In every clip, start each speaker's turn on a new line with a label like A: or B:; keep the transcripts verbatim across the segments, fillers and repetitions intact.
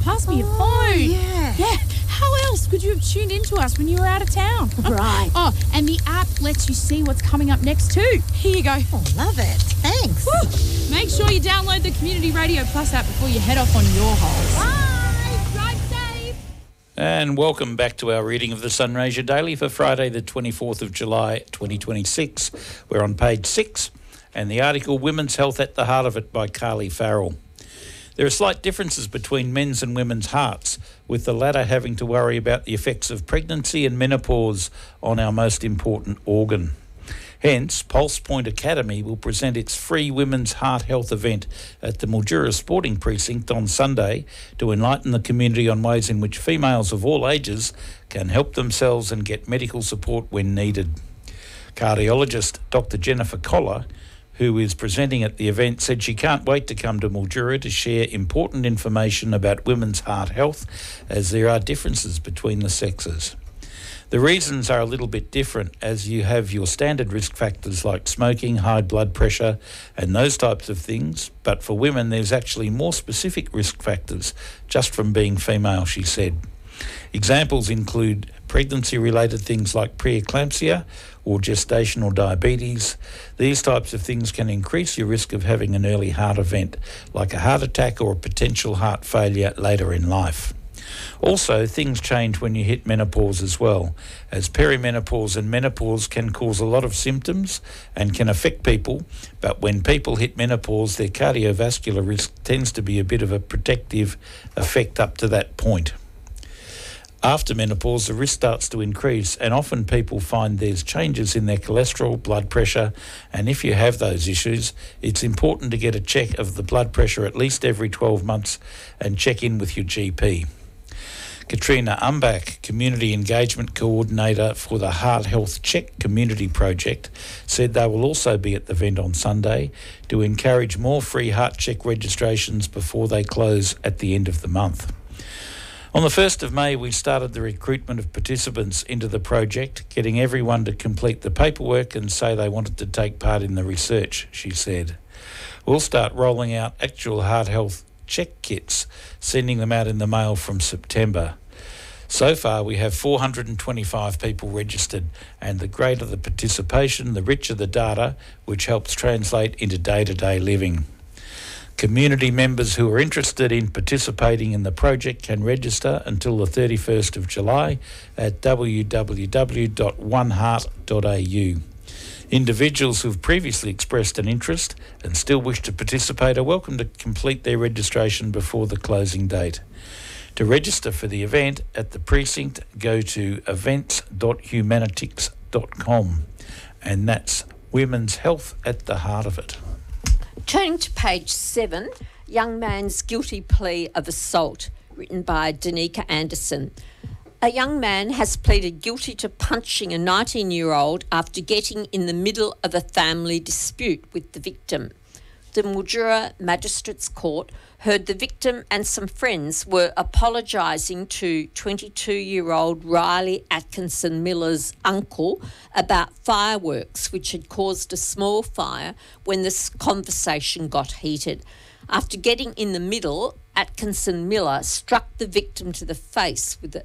A: pass me your
B: Oh,
A: phone.
B: yeah.
A: Yeah. How else could you have tuned into us when you were out of town?
B: Right.
A: Oh, and the app lets you see what's coming up next too. Here you go.
B: Oh, love it. Thanks.
A: Woo. Make sure you download the Community Radio Plus app before you head off on your holes.
B: Bye.
A: Drive safe.
C: And welcome back to our reading of the Sunraysia Daily for Friday the twenty-fourth of July twenty twenty-six. We're on page six and the article Women's Health at the Heart of It by Carly Farrell. There are slight differences between men's and women's hearts, with the latter having to worry about the effects of pregnancy and menopause on our most important organ. Hence, Pulse Point Academy will present its free Women's Heart Health event at the Mildura Sporting Precinct on Sunday to enlighten the community on ways in which females of all ages can help themselves and get medical support when needed. Cardiologist Doctor Jennifer Collar, who is presenting at the event, said she can't wait to come to Mildura to share important information about women's heart health, as there are differences between the sexes. The reasons are a little bit different, as you have your standard risk factors like smoking, high blood pressure and those types of things, but for women there's actually more specific risk factors just from being female, she said. Examples include pregnancy-related things like preeclampsia or gestational diabetes. These types of things can increase your risk of having an early heart event, like a heart attack or a potential heart failure later in life. Also, things change when you hit menopause as well, as perimenopause and menopause can cause a lot of symptoms and can affect people, but when people hit menopause, their cardiovascular risk tends to be a bit of a protective effect up to that point. After menopause, the risk starts to increase, and often people find there's changes in their cholesterol, blood pressure, and if you have those issues, it's important to get a check of the blood pressure at least every twelve months and check in with your G P. Katrina Umbach, Community Engagement Coordinator for the Heart Health Check Community Project, said they will also be at the event on Sunday to encourage more free heart check registrations before they close at the end of the month. On the first of May, we started the recruitment of participants into the project, getting everyone to complete the paperwork and say they wanted to take part in the research, she said. We'll start rolling out actual heart health check kits, sending them out in the mail from September. So far, we have four hundred twenty-five people registered, and the greater the participation, the richer the data, which helps translate into day-to-day living. Community members who are interested in participating in the project can register until the thirty-first of July at w w w dot one heart dot a u. Individuals who have previously expressed an interest and still wish to participate are welcome to complete their registration before the closing date. To register for the event at the precinct, go to events dot humanitics dot com, and that's women's health at the heart of it.
D: Turning to page seven, Young Man's Guilty Plea of Assault, written by Danica Anderson. A young man has pleaded guilty to punching a nineteen-year-old after getting in the middle of a family dispute with the victim. The Mildura Magistrates Court heard the victim and some friends were apologising to twenty-two-year-old Riley Atkinson Miller's uncle about fireworks which had caused a small fire when this conversation got heated. After getting in the middle, Atkinson Miller struck the victim to the face with a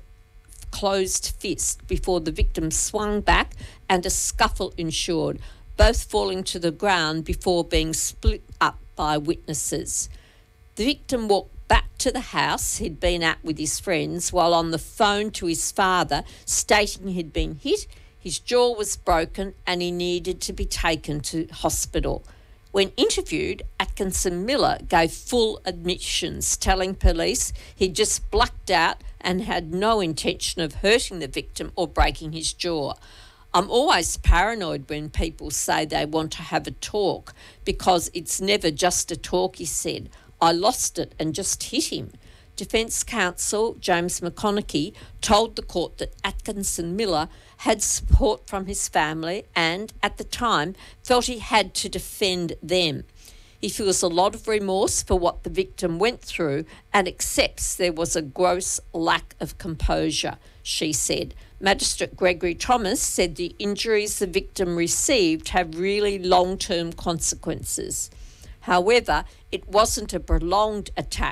D: closed fist before the victim swung back and a scuffle ensued, both falling to the ground before being split up by witnesses. The victim walked back to the house he'd been at with his friends while on the phone to his father stating he'd been hit, his jaw was broken and he needed to be taken to hospital. When interviewed, Atkinson Miller gave full admissions, telling police he'd just blacked out and had no intention of hurting the victim or breaking his jaw. I'm always paranoid when people say they want to have a talk because it's never just a talk, he said. I lost it and just hit him. Defence counsel James McConaughey told the court that Atkinson Miller had support from his family and, at the time, felt he had to defend them. He feels a lot of remorse for what the victim went through and accepts there was a gross lack of composure, she said. Magistrate Gregory Thomas said the injuries the victim received have really long-term consequences. However, it wasn't a prolonged attack,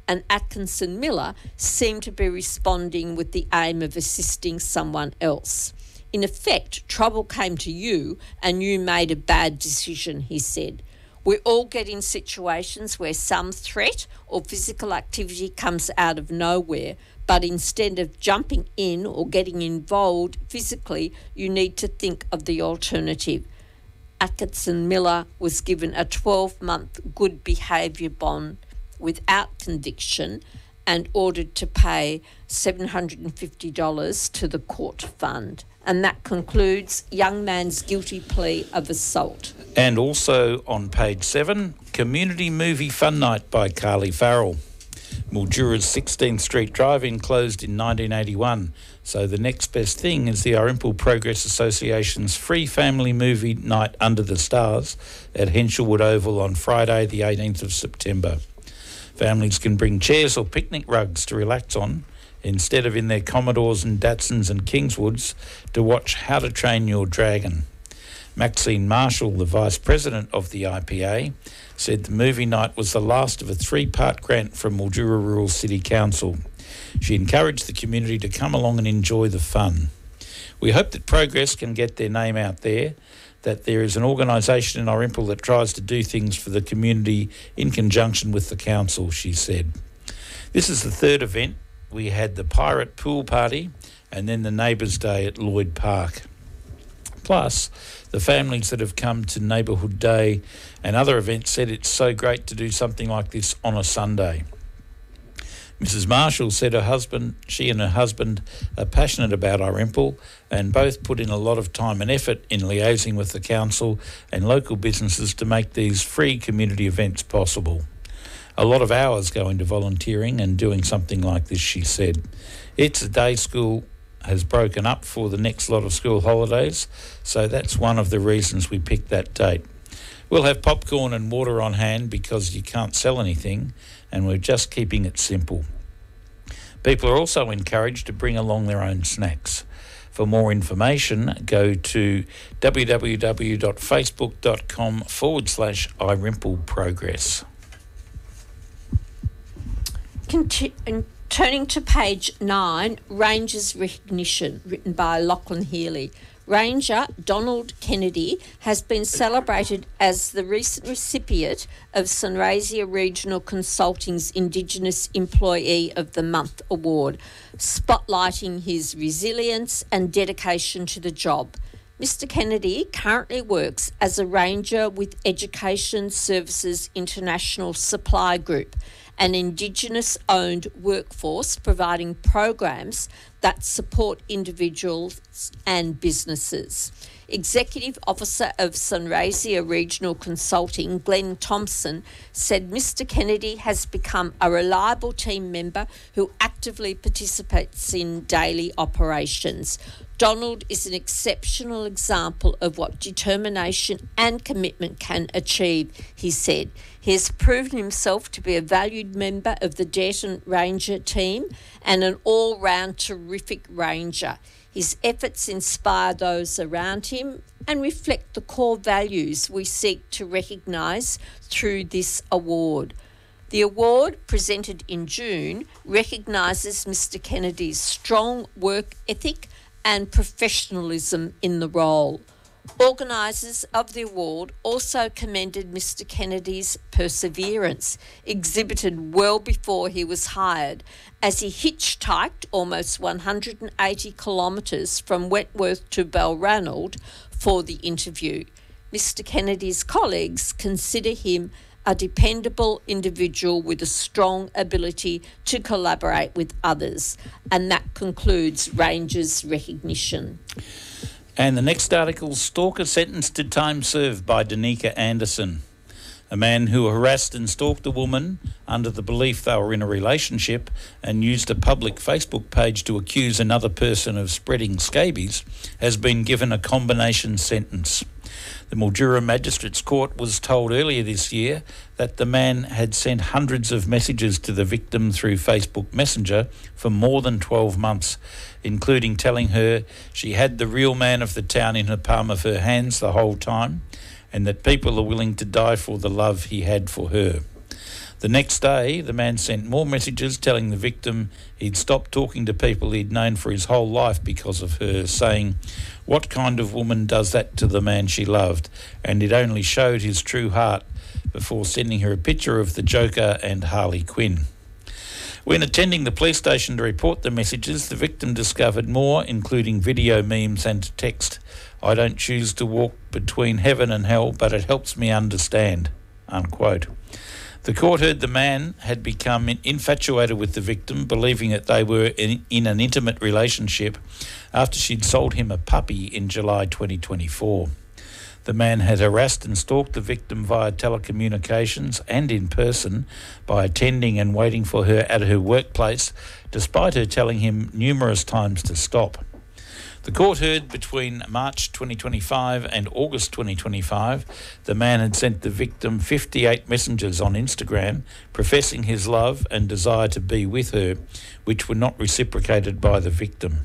D: and Atkinson Miller seem to be responding with the aim of assisting someone else. In effect, trouble came to you and you made a bad decision, he said. We all get in situations where some threat or physical activity comes out of nowhere, but instead of jumping in or getting involved physically, you need to think of the alternative. Atkinson Miller was given a twelve-month good behaviour bond without conviction and ordered to pay seven hundred fifty dollars to the court fund. And that concludes young man's guilty plea of assault.
C: And also on page seven, Community Movie Fun Night by Carly Farrell. Mildura's sixteenth Street Drive-In closed in nineteen eighty-one, so the next best thing is the Arimple Progress Association's free family movie night Under the Stars at Henshelwood Oval on Friday the eighteenth of September. Families can bring chairs or picnic rugs to relax on, instead of in their Commodores and Datsuns and Kingswoods, to watch How to Train Your Dragon. Maxine Marshall, the Vice President of the I P A, said the movie night was the last of a three-part grant from Mildura Rural City Council. She encouraged the community to come along and enjoy the fun. We hope that Progress can get their name out there, that there is an organisation in Arimple that tries to do things for the community in conjunction with the council, she said. This is the third event. We had the Pirate Pool Party and then the Neighbours Day at Lloyd Park. Plus, the families that have come to Neighbourhood Day and other events said it's so great to do something like this on a Sunday. Missus Marshall said her husband, she and her husband are passionate about Arimple and both put in a lot of time and effort in liaising with the council and local businesses to make these free community events possible. A lot of hours go into volunteering and doing something like this, she said. It's a day school has broken up for the next lot of school holidays, so that's one of the reasons we picked that date. We'll have popcorn and water on hand because you can't sell anything, and we're just keeping it simple. People are also encouraged to bring along their own snacks. For more information, go to www.facebook.com forward slash iRimple Progress.
D: Conti- Turning to page nine, Rangers Recognition, written by Lachlan Healy. Ranger Donald Kennedy has been celebrated as the recent recipient of Sunraysia Regional Consulting's Indigenous Employee of the Month award, spotlighting his resilience and dedication to the job. Mister Kennedy currently works as a ranger with Education Services International Supply Group, an Indigenous-owned workforce providing programs that support individuals and businesses. Executive Officer of Sunraysia Regional Consulting, Glenn Thompson, said Mister Kennedy has become a reliable team member who actively participates in daily operations. Donald is an exceptional example of what determination and commitment can achieve, he said. He has proven himself to be a valued member of the Dearton Ranger team and an all-round terrific ranger. His efforts inspire those around him and reflect the core values we seek to recognise through this award. The award, presented in June, recognises Mister Kennedy's strong work ethic and professionalism in the role. Organisers of the award also commended Mister Kennedy's perseverance, exhibited well before he was hired, as he hitchhiked almost one hundred eighty kilometres from Wentworth to Balranald for the interview. Mister Kennedy's colleagues consider him a dependable individual with a strong ability to collaborate with others. And that concludes Rangers Recognition.
C: And the next article, Stalker Sentenced to Time Served by Danica Anderson. A man who harassed and stalked a woman under the belief they were in a relationship and used a public Facebook page to accuse another person of spreading scabies has been given a combination sentence. The Mildura Magistrates Court was told earlier this year that the man had sent hundreds of messages to the victim through Facebook Messenger for more than twelve months, including telling her she had the real man of the town in the palm of her hands the whole time and that people are willing to die for the love he had for her. The next day, the man sent more messages telling the victim he'd stopped talking to people he'd known for his whole life because of her, saying, "What kind of woman does that to the man she loved?" And it only showed his true heart before sending her a picture of the Joker and Harley Quinn. When attending the police station to report the messages, the victim discovered more, including video memes and text. "I don't choose to walk between heaven and hell, but it helps me understand," unquote. The court heard the man had become infatuated with the victim, believing that they were in, in an intimate relationship after she'd sold him a puppy in July twenty twenty-four. The man had harassed and stalked the victim via telecommunications and in person by attending and waiting for her at her workplace, despite her telling him numerous times to stop. The court heard between March twenty twenty-five and August twenty twenty-five, the man had sent the victim fifty-eight messages on Instagram professing his love and desire to be with her, which were not reciprocated by the victim.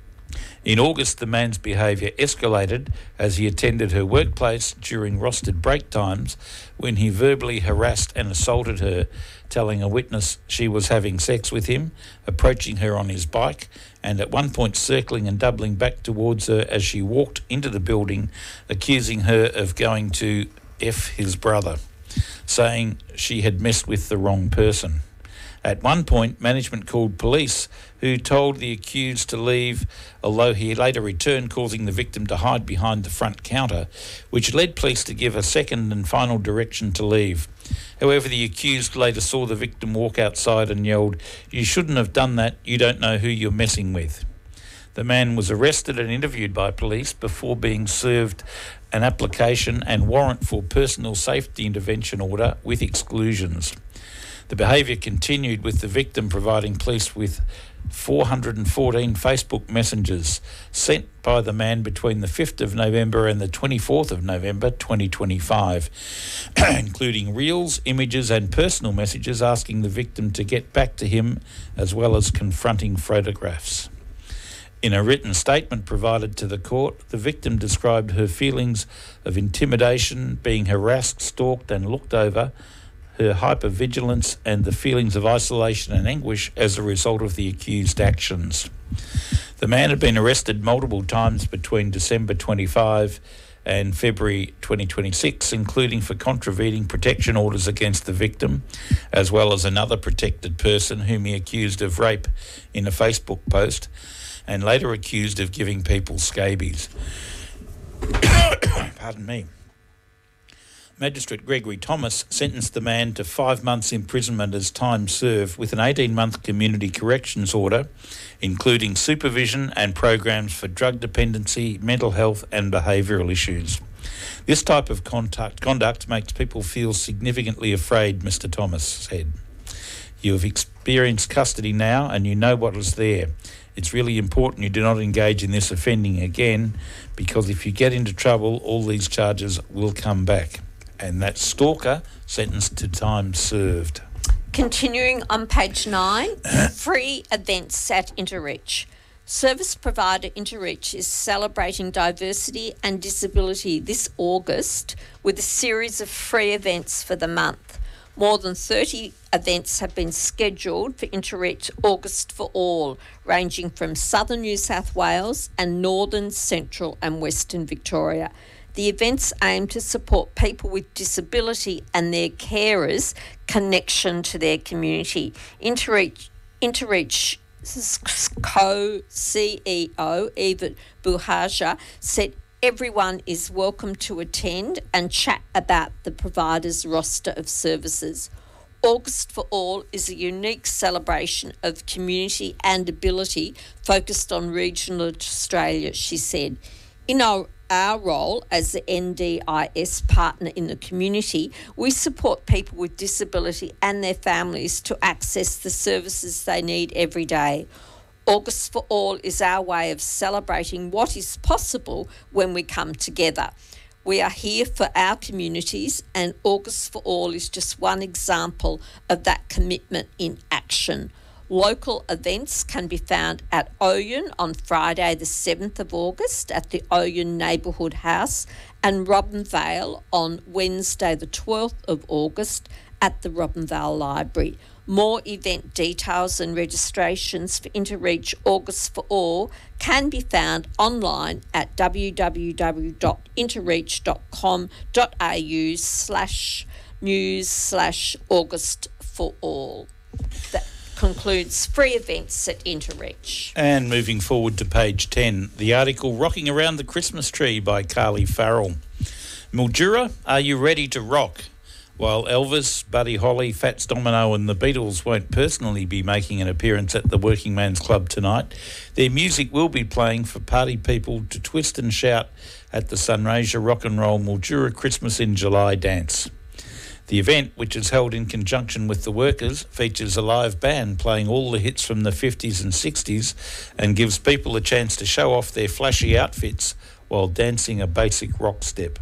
C: In August, the man's behaviour escalated as he attended her workplace during rostered break times when he verbally harassed and assaulted her, telling a witness she was having sex with him, approaching her on his bike, and at one point circling and doubling back towards her as she walked into the building, accusing her of going to F his brother, saying she had messed with the wrong person. At one point, management called police, who told the accused to leave, although he later returned, causing the victim to hide behind the front counter, which led police to give a second and final direction to leave. However, the accused later saw the victim walk outside and yelled, "You shouldn't have done that, you don't know who you're messing with." The man was arrested and interviewed by police before being served an application and warrant for personal safety intervention order with exclusions. The behaviour continued, with the victim providing police with four hundred fourteen Facebook messages sent by the man between the fifth of November and the twenty-fourth of November twenty twenty-five, including reels, images and personal messages asking the victim to get back to him, as well as confronting photographs. In a written statement provided to the court, the victim described her feelings of intimidation, being harassed, stalked and looked over, her hypervigilance and the feelings of isolation and anguish as a result of the accused actions. The man had been arrested multiple times between December twenty-five and February twenty twenty-six, including for contravening protection orders against the victim, as well as another protected person whom he accused of rape in a Facebook post, and later accused of giving people scabies. Pardon me. Magistrate Gregory Thomas sentenced the man to five months imprisonment as time served, with an eighteen-month community corrections order, including supervision and programs for drug dependency, mental health and behavioural issues. This type of contact, conduct makes people feel significantly afraid, Mister Thomas said. You have experienced custody now and you know what is there. It's really important you do not engage in this offending again, because if you get into trouble, all these charges will come back. And that stalker sentenced to time served.
D: Continuing on page nine, free events at Interreach. Service provider Interreach is celebrating diversity and disability this August with a series of free events for the month. More than thirty events have been scheduled for Interreach August for All, ranging from southern New South Wales and northern, central and western Victoria. The events aim to support people with disability and their carers' connection to their community. Interreach, Interreach co-C E O, Eva Buhaja, said everyone is welcome to attend and chat about the provider's roster of services. August for All is a unique celebration of community and ability focused on regional Australia, she said. In our Our role as the N D I S partner in the community, we support people with disability and their families to access the services they need every day. August for All is our way of celebrating what is possible when we come together. We are here for our communities, and August for All is just one example of that commitment in action. Local events can be found at Oyen on Friday the seventh of August at the Oyen Neighbourhood House, and Robinvale on Wednesday the twelfth of August at the Robinvale Library. More event details and registrations for Interreach August for All can be found online at www.interreach.com.au slash news slash August for All. That concludes free events at Interreach.
C: And moving forward to page ten, the article Rocking Around the Christmas Tree by Carly Farrell. Mildura, are you ready to rock? While Elvis, Buddy Holly, Fats Domino and the Beatles won't personally be making an appearance at the Working Man's Club tonight, their music will be playing for party people to twist and shout at the Sunraysia Rock and Roll Mildura Christmas in July dance. The event, which is held in conjunction with the workers, features a live band playing all the hits from the fifties and sixties and gives people a chance to show off their flashy outfits while dancing a basic rock step.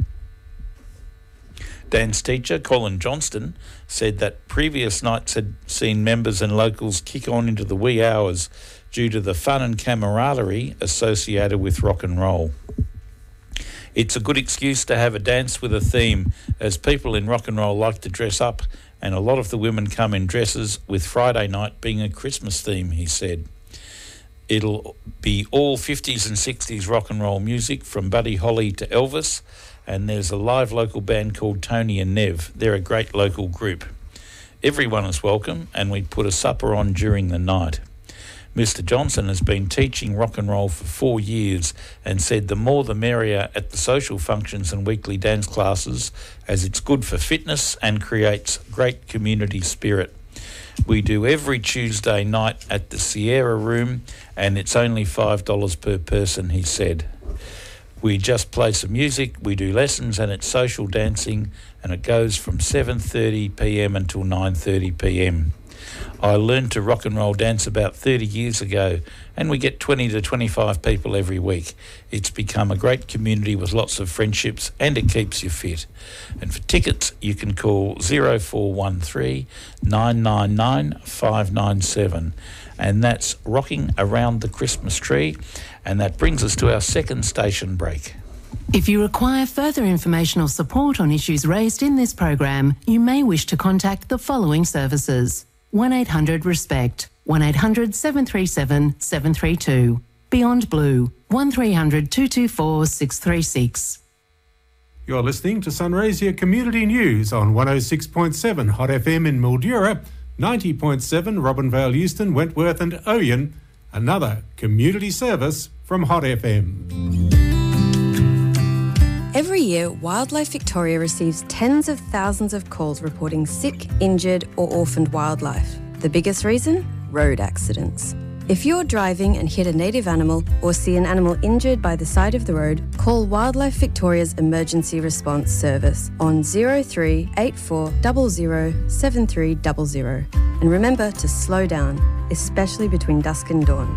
C: Dance teacher Colin Johnston said that previous nights had seen members and locals kick on into the wee hours due to the fun and camaraderie associated with rock and roll. It's a good excuse to have a dance with a theme, as people in rock and roll like to dress up, and a lot of the women come in dresses, with Friday night being a Christmas theme, he said. It'll be all fifties and sixties rock and roll music from Buddy Holly to Elvis, and there's a live local band called Tony and Nev. They're a great local group. Everyone is welcome, and we put a supper on during the night. Mister Johnson has been teaching rock and roll for four years and said the more the merrier at the social functions and weekly dance classes, as it's good for fitness and creates great community spirit. We do every Tuesday night at the Sierra Room, and it's only five dollars per person, he said. We just play some music, we do lessons, and it's social dancing, and it goes from seven thirty p m until nine thirty p m. I learned to rock and roll dance about thirty years ago, and we get twenty to twenty-five people every week. It's become a great community with lots of friendships, and it keeps you fit. And for tickets, you can call zero four one three, nine nine nine, five nine seven. And that's Rocking Around the Christmas Tree. And that brings us to our second station break.
E: If you require further information or support on issues raised in this program, you may wish to contact the following services. one eight hundred RESPECT, one eight hundred, seven three seven, seven three two. Beyond Blue, one three hundred, two two four, six three six.
F: You're listening to Sunraysia Community News on one oh six point seven Hot F M in Mildura, ninety point seven Robinvale, Euston, Wentworth and Oyen. Another community service from Hot F M.
G: Every year, Wildlife Victoria receives tens of thousands of calls reporting sick, injured or orphaned wildlife. The biggest reason? Road accidents. If you're driving and hit a native animal or see an animal injured by the side of the road, call Wildlife Victoria's Emergency Response Service on zero three eight four zero zero seven three zero zero. And remember to slow down, especially between dusk and dawn.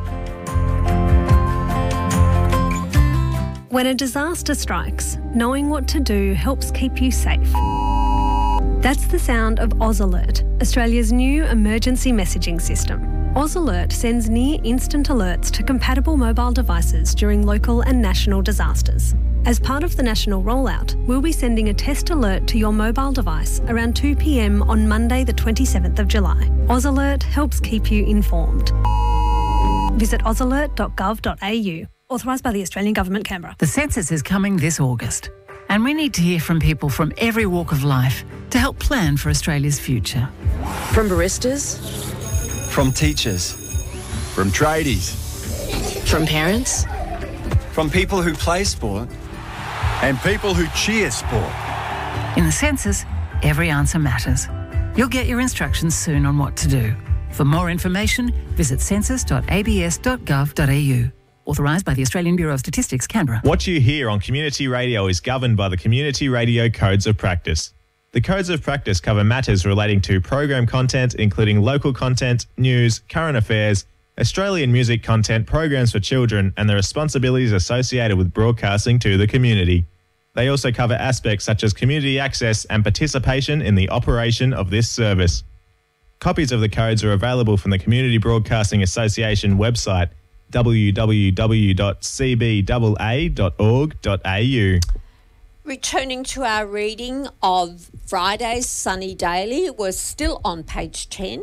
H: When a disaster strikes, knowing what to do helps keep you safe. That's the sound of Oz Alert, Australia's new emergency messaging system. Oz Alert sends near-instant alerts to compatible mobile devices during local and national disasters. As part of the national rollout, we'll be sending a test alert to your mobile device around two p m on Monday the twenty-seventh of July. Oz Alert helps keep you informed. Visit oz alert dot gov dot a u. Authorised by the Australian Government, Canberra.
E: The census is coming this August, and we need to hear from people from every walk of life to help plan for Australia's future.
I: From baristas,
J: from teachers, from tradies,
I: from parents,
J: from people who play sport, and people who cheer sport.
E: In the census, every answer matters. You'll get your instructions soon on what to do. For more information, visit census dot a b s dot gov dot a u. Authorised by the Australian Bureau of Statistics, Canberra.
K: What you hear on Community Radio is governed by the Community Radio Codes of Practice. The Codes of Practice cover matters relating to program content, including local content, news, current affairs, Australian music content, programs for children, and the responsibilities associated with broadcasting to the community. They also cover aspects such as community access and participation in the operation of this service. Copies of the codes are available from the Community Broadcasting Association website, w w w dot c b a a dot org dot a u.
D: Returning to our reading of Friday's Sunny Daily, we're still on page ten,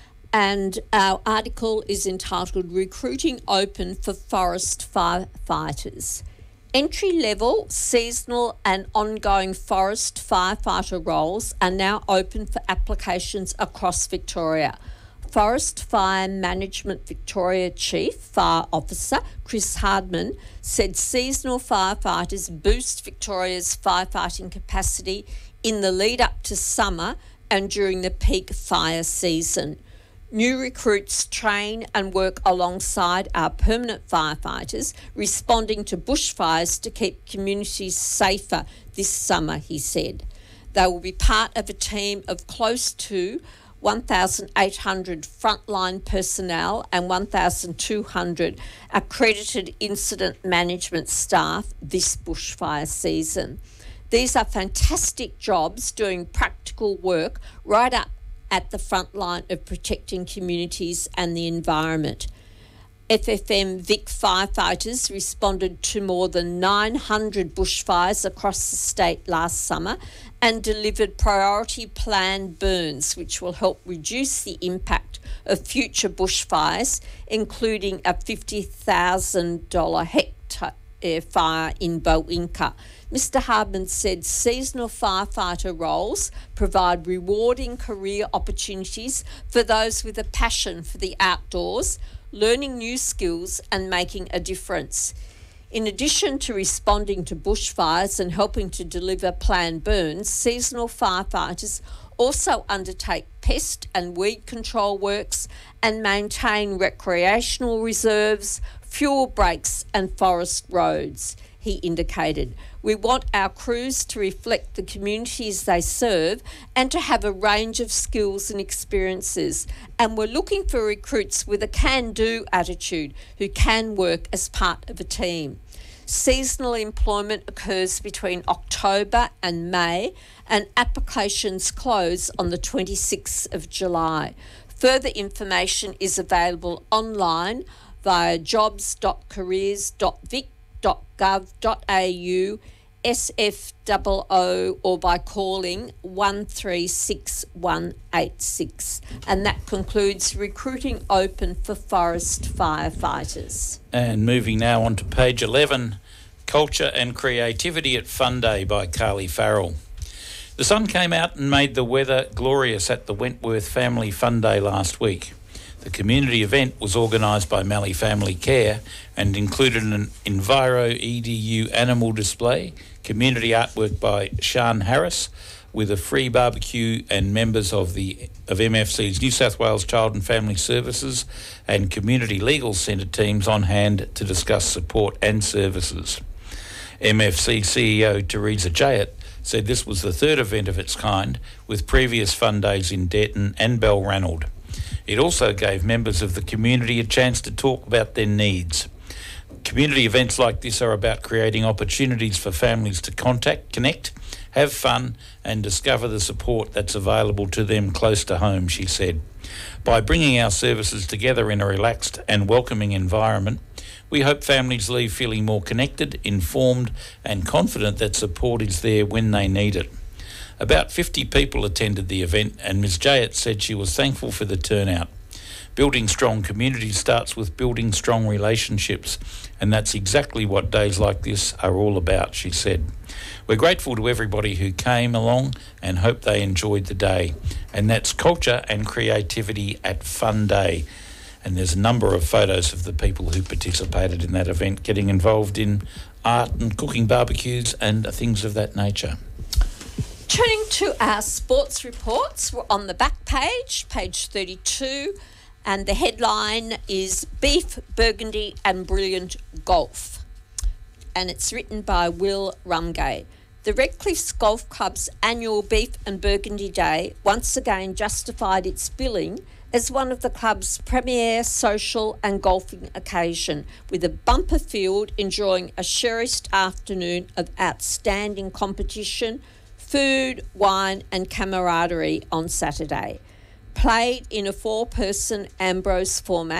D: and our article is entitled Recruiting Open for Forest Firefighters. Entry-level, seasonal and ongoing forest firefighter roles are now open for applications across Victoria. Forest Fire Management Victoria Chief Fire Officer Chris Hardman said seasonal firefighters boost Victoria's firefighting capacity in the lead up to summer and during the peak fire season. New recruits train and work alongside our permanent firefighters responding to bushfires to keep communities safer this summer, he said. They will be part of a team of close to one thousand eight hundred frontline personnel and one thousand two hundred accredited incident management staff this bushfire season. These are fantastic jobs doing practical work right up at the front line of protecting communities and the environment. F F M Vic firefighters responded to more than nine hundred bushfires across the state last summer and delivered priority planned burns, which will help reduce the impact of future bushfires, including a fifty thousand dollars hectare fire in Boinka. Mister Hardman said seasonal firefighter roles provide rewarding career opportunities for those with a passion for the outdoors, learning new skills and making a difference. In addition to responding to bushfires and helping to deliver planned burns, seasonal firefighters also undertake pest and weed control works and maintain recreational reserves, fuel breaks and forest roads, he indicated. We want our crews to reflect the communities they serve and to have a range of skills and experiences. And we're looking for recruits with a can-do attitude who can work as part of a team. Seasonal employment occurs between October and May, and applications close on the twenty-sixth of July. Further information is available online via jobs dot careers dot vic dot gov dot a u S F O O or by calling one three six one eight six. And that concludes Recruiting Open for Forest Firefighters.
C: And moving now on to page eleven, Culture and Creativity at Fun Day by Carly Farrell. The sun came out and made the weather glorious at the Wentworth Family Fun Day last week. The community event was organised by Mallee Family Care and included an Enviro E D U animal display, community artwork by Sian Harris, with a free barbecue and members of the of M F C's New South Wales Child and Family Services and Community Legal Centre teams on hand to discuss support and services. M F C C E O Teresa Jayett said this was the third event of its kind, with previous fun days in Denton and Balranald. It also gave members of the community a chance to talk about their needs. Community events like this are about creating opportunities for families to contact, connect, have fun and discover the support that's available to them close to home, she said. By bringing our services together in a relaxed and welcoming environment, we hope families leave feeling more connected, informed and confident that support is there when they need it. About fifty people attended the event and Miz Jayett said she was thankful for the turnout. Building strong communities starts with building strong relationships, and that's exactly what days like this are all about, she said. We're grateful to everybody who came along and hope they enjoyed the day. And that's Culture and Creativity at Fun Day. And there's a number of photos of the people who participated in that event getting involved in art and cooking barbecues and things of that nature.
D: Turning to our sports reports, we're on the back page, page thirty-two, and the headline is Beef, Burgundy and Brilliant Golf. And it's written by Will Rumgay. The Redcliffs Golf Club's annual Beef and Burgundy Day once again justified its billing as one of the club's premier social and golfing occasion, with a bumper field enjoying a cherished afternoon of outstanding competition, food, wine and camaraderie on Saturday. Played in a four-person Ambrose format,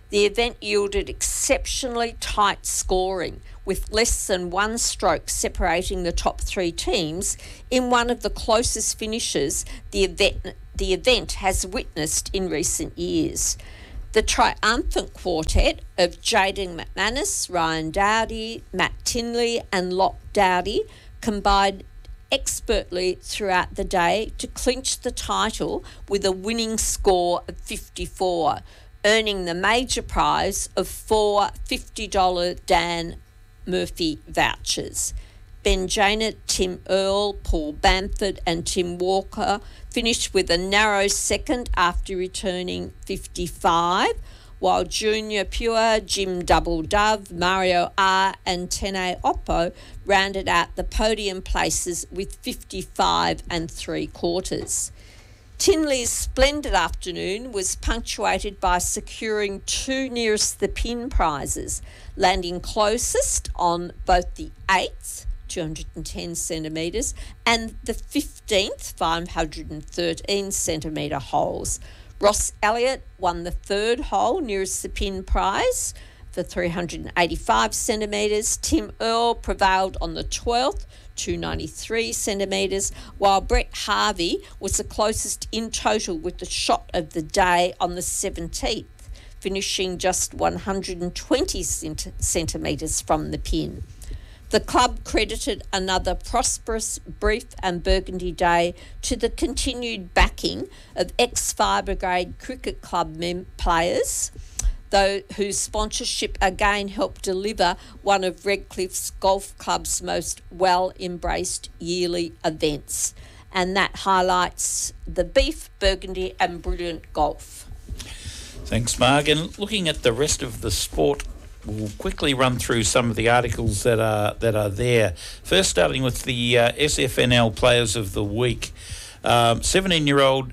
D: The event yielded exceptionally tight scoring, with less than one stroke separating the top three teams in one of the closest finishes the event, the event has witnessed in recent years. The triumphant quartet of Jaden McManus, Ryan Dowdy, Matt Tinley and Locke Dowdy combined expertly throughout the day to clinch the title with a winning score of fifty-four, earning the major prize of four fifty dollars Dan Murphy vouchers. Ben Janet, Tim Earl, Paul Bamford and Tim Walker finished with a narrow second after returning fifty-five, while Junior Pure, Jim Double Dove, Mario R and Tene Oppo rounded out the podium places with fifty-five and three quarters. Tinley's splendid afternoon was punctuated by securing two nearest the pin prizes, landing closest on both the eighth, two hundred ten centimetres, and the fifteenth, five hundred thirteen centimetre holes. Ross Elliott won the third hole nearest the pin prize for three hundred eighty-five centimetres. Tim Earl prevailed on the twelfth, two hundred ninety-three centimetres, while Brett Harvey was the closest in total with the shot of the day on the seventeenth, finishing just one hundred twenty cent- centimetres from the pin. The club credited another prosperous, brief and burgundy day to the continued backing of ex-Fire Brigade Cricket Club mem- players, though whose sponsorship again helped deliver one of Redcliffe's Golf Club's most well-embraced yearly events. And that highlights the beef, burgundy and brilliant golf.
C: Thanks, Marg. And looking at the rest of the sport, we'll quickly run through some of the articles that are that are there. First, starting with the uh, S F N L Players of the Week. Um, seventeen-year-old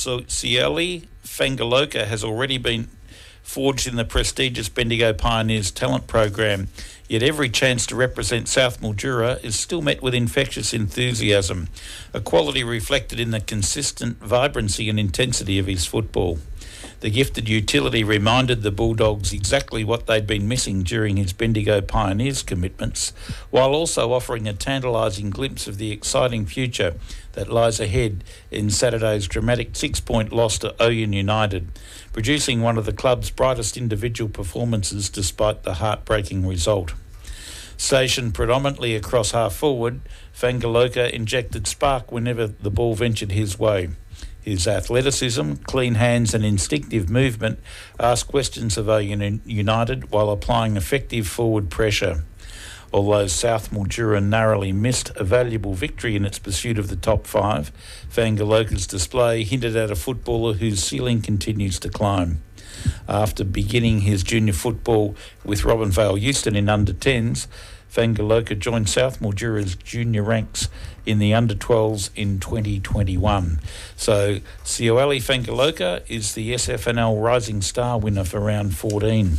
C: Sioli Fangaloka has already been forged in the prestigious Bendigo Pioneers talent program, yet every chance to represent South Mildura is still met with infectious enthusiasm, a quality reflected in the consistent vibrancy and intensity of his football. The gifted utility reminded the Bulldogs exactly what they'd been missing during his Bendigo Pioneers commitments, while also offering a tantalising glimpse of the exciting future that lies ahead in Saturday's dramatic six-point loss to Oyen United, producing one of the club's brightest individual performances despite the heartbreaking result. Stationed predominantly across half-forward, Fangaloka injected spark whenever the ball ventured his way. His athleticism, clean hands and instinctive movement asked questions of Oyen United while applying effective forward pressure. Although South Mildura narrowly missed a valuable victory in its pursuit of the top five, Fangaloka's display hinted at a footballer whose ceiling continues to climb. After beginning his junior football with Robinvale Euston in under tens, Fangaloka joined South Mildura's junior ranks in the under twelves in twenty twenty-one. So Sioli Fangaloka is the S F N L Rising Star winner for round fourteen.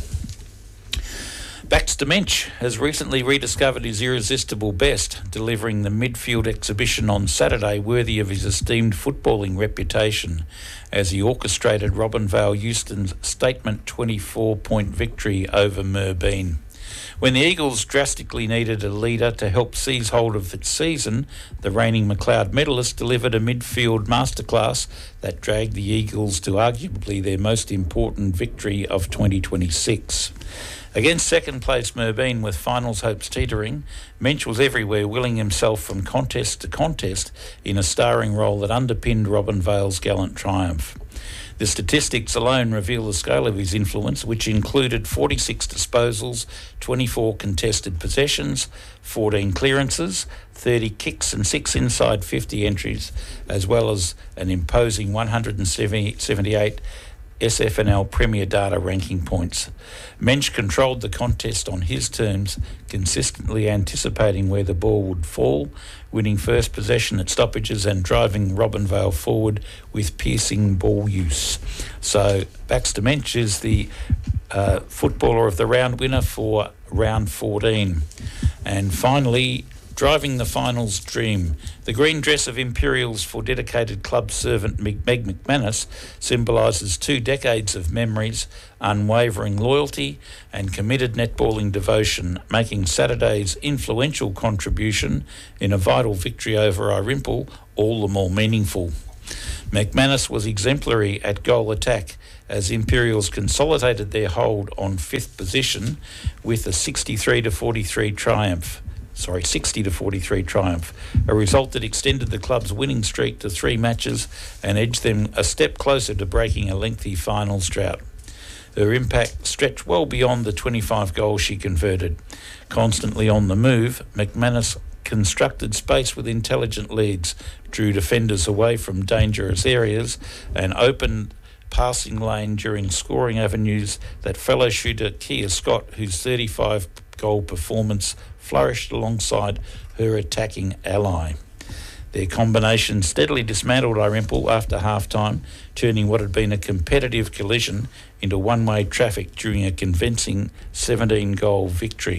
C: Baxter Mensch has recently rediscovered his irresistible best, delivering the midfield exhibition on Saturday worthy of his esteemed footballing reputation as he orchestrated Robinvale Euston's statement twenty-four point victory over Merbeen. When the Eagles drastically needed a leader to help seize hold of its season, the reigning McLeod medalist delivered a midfield masterclass that dragged the Eagles to arguably their most important victory of twenty twenty-six. Against second-place Merbeen with finals hopes teetering, Mensch was everywhere, willing himself from contest to contest in a starring role that underpinned Robinvale's gallant triumph. The statistics alone reveal the scale of his influence, which included forty-six disposals, twenty-four contested possessions, fourteen clearances, thirty kicks and six inside fifty entries, as well as an imposing one hundred seventy-eight S F N L Premier Data ranking points. Mensch controlled the contest on his terms, consistently anticipating where the ball would fall, winning first possession at stoppages and driving Robinvale forward with piercing ball use. So Baxter Mensch is the uh, footballer of the round winner for round fourteen. And finally, Driving the finals dream. The green dress of Imperials for dedicated club servant Meg McManus symbolises two decades of memories, unwavering loyalty and committed netballing devotion, making Saturday's influential contribution in a vital victory over Irimple all the more meaningful. McManus was exemplary at goal attack as Imperials consolidated their hold on fifth position with a sixty-three to forty-three triumph. Sorry, sixty to forty-three triumph, a result that extended the club's winning streak to three matches and edged them a step closer to breaking a lengthy finals drought. Her impact stretched well beyond the twenty-five goals she converted. Constantly on the move, McManus constructed space with intelligent leads, drew defenders away from dangerous areas and opened passing lane during scoring avenues that fellow shooter Kia Scott, whose thirty-five goal performance flourished alongside her attacking ally. Their combination steadily dismantled Irimple after half-time, turning what had been a competitive collision into one-way traffic during a convincing seventeen-goal victory.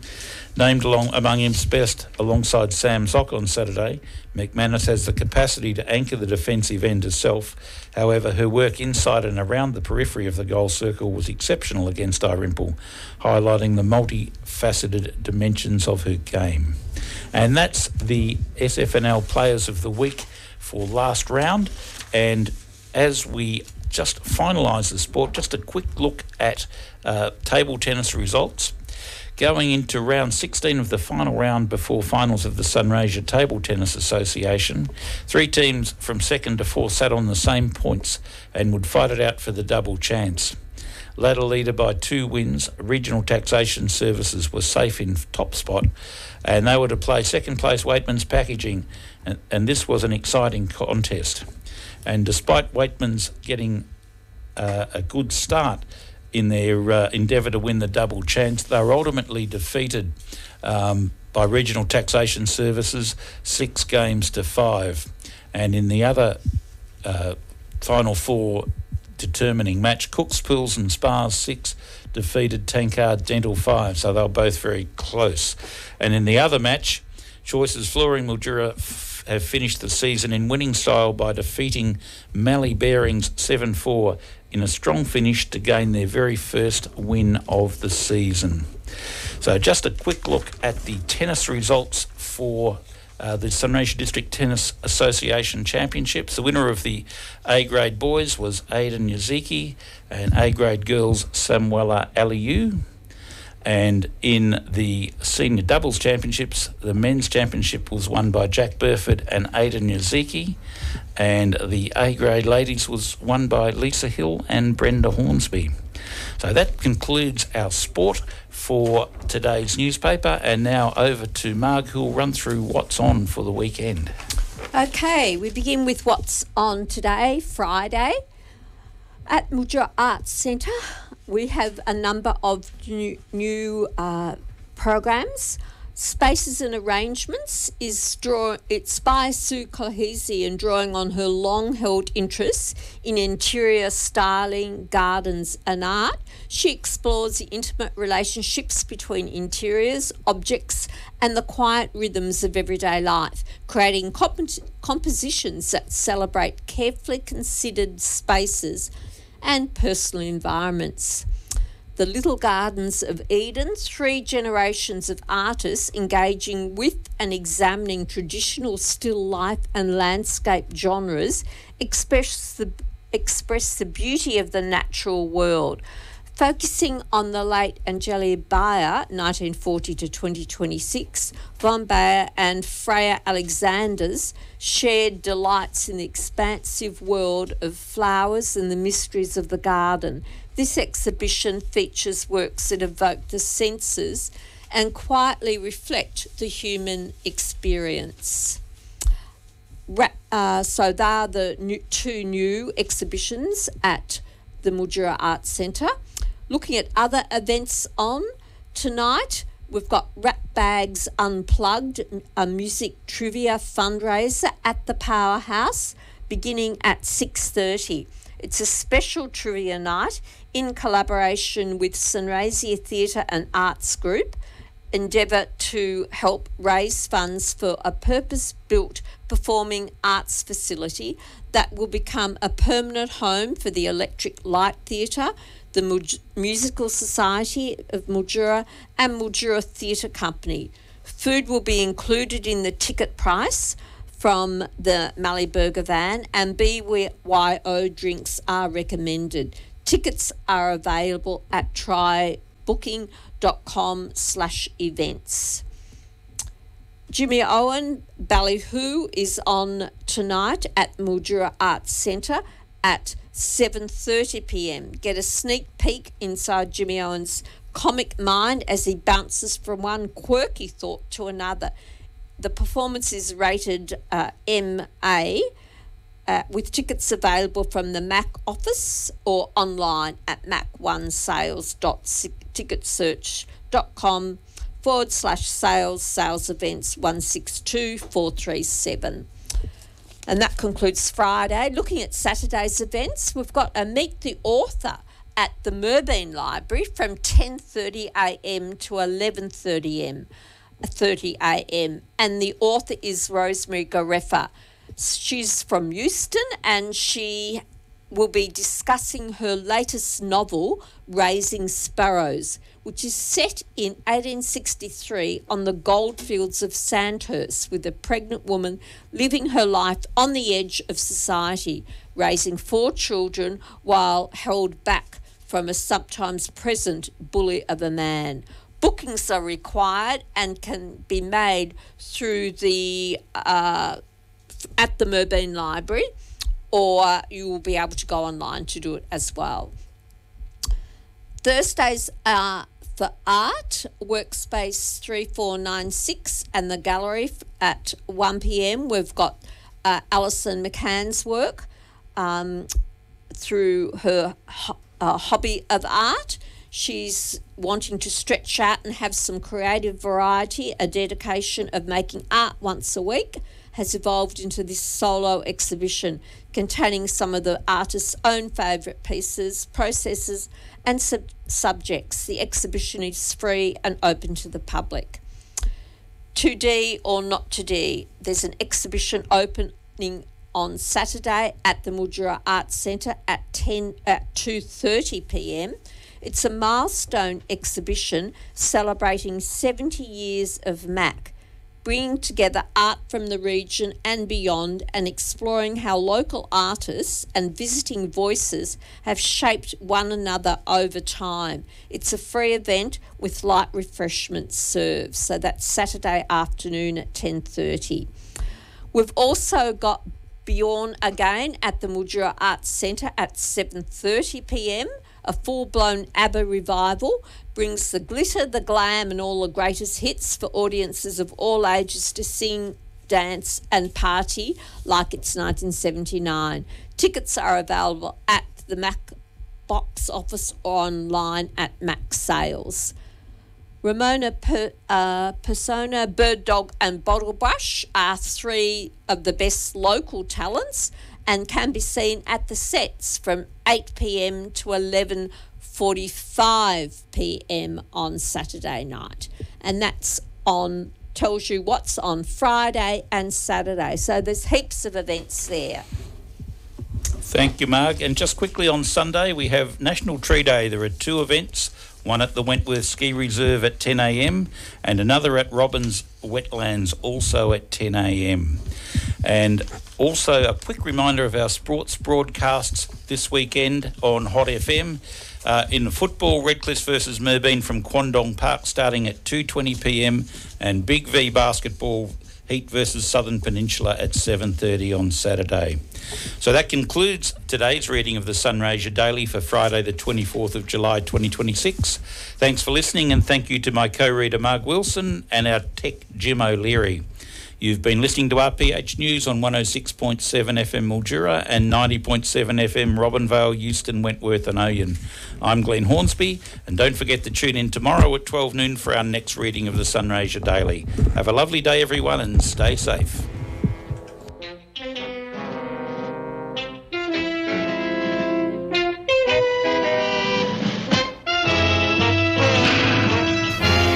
C: Named along among Imp's best alongside Sam Zock on Saturday, McManus has the capacity to anchor the defensive end herself. However, her work inside and around the periphery of the goal circle was exceptional against Irimple, highlighting the multifaceted dimensions of her game. And that's the S F N L Players of the Week for last round. And as we just finalise the sport, just a quick look at uh, table tennis results. Going into round sixteen of the final round before finals of the Sunraysia Table Tennis Association, three teams from second to fourth sat on the same points and would fight it out for the double chance. Ladder leader by two wins, Regional Taxation Services was safe in top spot, and they were to play second place Waitman's Packaging, and, and this was an exciting contest. And despite Waitman's getting uh, a good start in their uh, endeavour to win the double chance, they were ultimately defeated um, by Regional Taxation Services, six games to five. And in the other uh, final four determining match, Cooks, Pools and Spars six defeated Tankard Dental five, so they were both very close. And in the other match, Choices Flooring Mildura f- have finished the season in winning style by defeating Mallee Bearings seven four in a strong finish to gain their very first win of the season. So just a quick look at the tennis results for uh, the Sunraysia District Tennis Association Championships. The winner of the A-grade boys was Aidan Yaziki, and A-grade girls Samuela Aliyu. And in the Senior Doubles Championships, the men's championship was won by Jack Burford and Aidan Yaziki, and the A-grade ladies was won by Lisa Hill and Brenda Hornsby. So that concludes our sport for today's newspaper, and now over to Marg, who will run through what's on for the weekend.
D: Okay, we begin with what's on today, Friday. At Mildura Arts Centre, we have a number of new, new uh, programs. Spaces and Arrangements is draw, it's by Sue Kohesi and drawing on her long-held interests in interior styling, gardens and art. She explores the intimate relationships between interiors, objects and the quiet rhythms of everyday life, creating comp- compositions that celebrate carefully considered spaces and personal environments. The Little Gardens of Eden, three generations of artists engaging with and examining traditional still life and landscape genres express the, express the beauty of the natural world. Focusing on the late Angelia Bayer, nineteen forty to twenty twenty-six, Von Bayer and Freya Alexander's shared delights in the expansive world of flowers and the mysteries of the garden. This exhibition features works that evoke the senses and quietly reflect the human experience. Uh, so they are the new, two new exhibitions at the Mildura Arts Centre. Looking at other events on tonight, we've got Rap Bags Unplugged, a music trivia fundraiser at the Powerhouse, beginning at six thirty. It's a special trivia night in collaboration with Sunraysia Theatre and Arts Group. endeavour to help raise funds for a purpose-built performing arts facility that will become a permanent home for the Electric Light Theatre, the Mu- Musical Society of Mildura and Mildura Theatre Company. Food will be included in the ticket price from the Mallee Burger van, and B Y O drinks are recommended. Tickets are available at trybooking.com slash events. Jimmy Owen Ballyhoo is on tonight at Mildura Arts Centre at seven thirty p m. Get a sneak peek inside Jimmy Owen's comic mind as he bounces from one quirky thought to another. The performance is rated uh, M A, uh, with tickets available from the Mac office or online at mac one sales dot ticketsearch dot com forward slash sales, sales events one six two four three seven. And that concludes Friday. Looking at Saturday's events, we've got a Meet the Author at the Merbeen Library from ten thirty a m to eleven thirty a m thirty a m and the author is Rosemary Gareffa. She's from Euston and she will be discussing her latest novel, Raising Sparrows, which is set in eighteen sixty-three on the goldfields of Sandhurst, with a pregnant woman living her life on the edge of society, raising four children while held back from a sometimes present bully of a man. Bookings are required and can be made through the uh, at the Merbeen Library, or you will be able to go online to do it as well. Thursdays are for art, Workspace three four nine six and the gallery at one p m. We've got uh, Alison McCann's work um, through her ho- uh, hobby of art. She's wanting to stretch out and have some creative variety. A dedication of making art once a week has evolved into this solo exhibition containing some of the artist's own favourite pieces, processes and sub- subjects. The exhibition is free and open to the public. two D or not two D, there's an exhibition opening on Saturday at the Mildura Arts Centre at ten at two thirty p m. It's a milestone exhibition celebrating seventy years of M A C, bringing together art from the region and beyond and exploring how local artists and visiting voices have shaped one another over time. It's a free event with light refreshments served, so that's Saturday afternoon at ten thirty. We've also got Bjorn again at the Mildura Arts Centre at seven thirty p m. A full-blown ABBA revival brings the glitter, the glam and all the greatest hits for audiences of all ages to sing, dance and party like it's nineteen seventy-nine. Tickets are available at the Mac box office or online at Mac Sales. Ramona per, uh, Persona, Bird Dog and Bottlebrush are three of the best local talents and can be seen at the sets from eight p m to eleven forty-five p m on Saturday night. And that's on, tells you what's on Friday and Saturday. So there's heaps of events there.
C: Thank you, Marg. And just quickly on Sunday, we have National Tree Day. There are two events, one at the Wentworth Ski Reserve at ten a m and another at Robbins Wetlands also at ten a m. And also a quick reminder of our sports broadcasts this weekend on Hot F M. Uh, in football, Redcliffe versus Merbeen from Quandong Park starting at two twenty p m and Big V basketball, Heat versus Southern Peninsula at seven thirty on Saturday. So that concludes today's reading of the Sunraysia Daily for Friday the twenty-fourth of July twenty twenty-six. Thanks for listening and thank you to my co-reader Mark Wilson and our tech Jim O'Leary. You've been listening to R P H News on one oh six point seven F M Mildura and ninety point seven F M Robinvale, Euston, Wentworth and Oyen. I'm Glenn Hornsby, and don't forget to tune in tomorrow at twelve noon for our next reading of the Sunraysia Daily. Have a lovely day everyone and stay safe.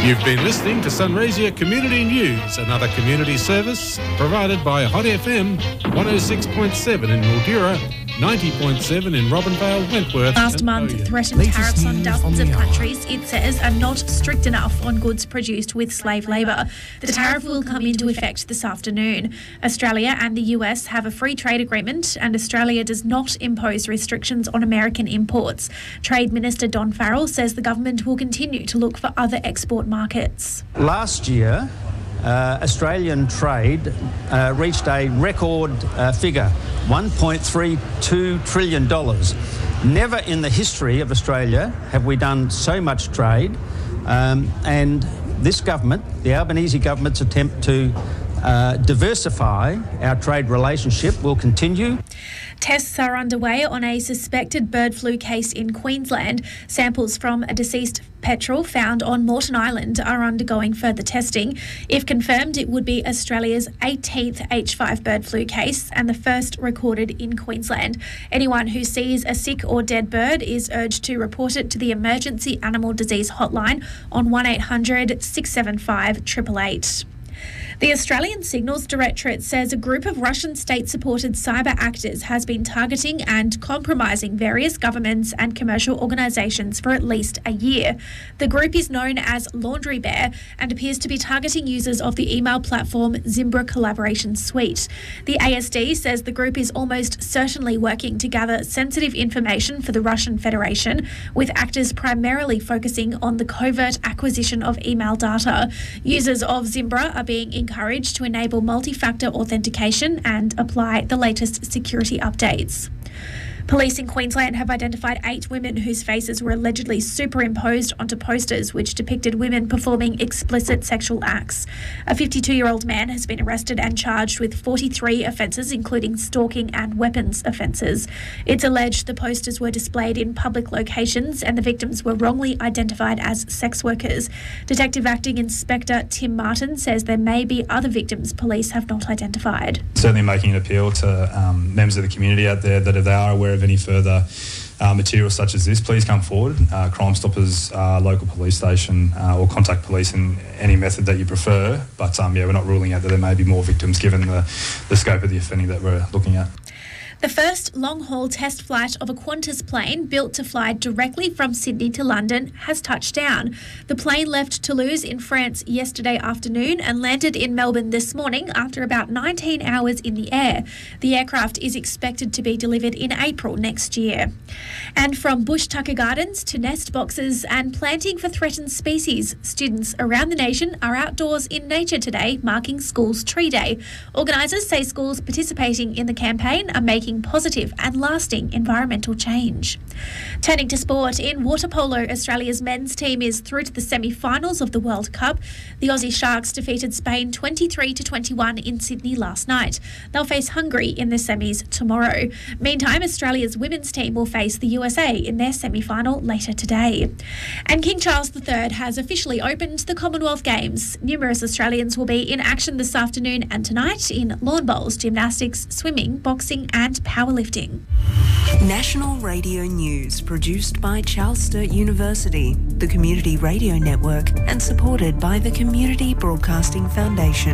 F: You've been listening to Sunraysia Community News, another community service provided by Hot F M one oh six point seven in Mildura, ninety point seven in Robinvale, Wentworth.
L: Last month
F: Oyen.
L: threatened tariffs on dozens of countries, it says, are not strict enough on goods produced with slave labour. The tariff will come into effect this afternoon. Australia and the U S have a free trade agreement, and Australia does not impose restrictions on American imports. Trade Minister Don Farrell says the government will continue to look for other export markets.
M: Last year, uh, Australian trade uh, reached a record uh, figure, one point three two trillion dollars. Never in the history of Australia have we done so much trade, um, and this government, the Albanese government's attempt to uh, diversify our trade relationship will continue.
L: Tests are underway on a suspected bird flu case in Queensland. Samples from a deceased petrel found on Moreton Island are undergoing further testing. If confirmed, it would be Australia's eighteenth H five bird flu case and the first recorded in Queensland. Anyone who sees a sick or dead bird is urged to report it to the Emergency Animal Disease Hotline on one eight hundred six seven five eight eight eight. The Australian Signals Directorate says a group of Russian state-supported cyber actors has been targeting and compromising various governments and commercial organisations for at least a year. The group is known as Laundry Bear and appears to be targeting users of the email platform Zimbra Collaboration Suite. The A S D says the group is almost certainly working to gather sensitive information for the Russian Federation, with actors primarily focusing on the covert acquisition of email data. Users of Zimbra are being encouraged to enable multi-factor authentication and apply the latest security updates. Police in Queensland have identified eight women whose faces were allegedly superimposed onto posters which depicted women performing explicit sexual acts. A fifty-two-year-old man has been arrested and charged with forty-three offences, including stalking and weapons offences. It's alleged the posters were displayed in public locations and the victims were wrongly identified as sex workers. Detective Acting Inspector Tim Martin says there may be other victims police have not identified.
N: Certainly making an appeal to um, members of the community out there that if they are aware of any further uh, material such as this, please come forward. Uh, Crime Stoppers, uh, local police station, uh, or contact police in any method that you prefer. But um, yeah, we're not ruling out that there may be more victims given the, the scope of the offending that we're looking at.
L: The first long-haul test flight of a Qantas plane built to fly directly from Sydney to London has touched down. The plane left Toulouse in France yesterday afternoon and landed in Melbourne this morning after about nineteen hours in the air. The aircraft is expected to be delivered in April next year. And from bush tucker gardens to nest boxes and planting for threatened species, students around the nation are outdoors in nature today, marking Schools Tree Day. Organisers say schools participating in the campaign are making positive and lasting environmental change. Turning to sport, in water polo, Australia's men's team is through to the semi-finals of the World Cup. The Aussie Sharks defeated Spain twenty-three to twenty-one in Sydney last night. They'll face Hungary in the semis tomorrow. Meantime, Australia's women's team will face the U S A in their semi-final later today. And King Charles the Third has officially opened the Commonwealth Games. Numerous Australians will be in action this afternoon and tonight in lawn bowls, gymnastics, swimming, boxing and powerlifting.
O: National Radio News, produced by Charles Sturt University, the Community Radio Network, and supported by the Community Broadcasting Foundation.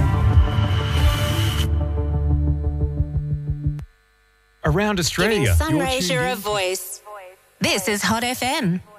P: Around Australia,
Q: Giving Sunraysia a voice. This is Hot F M.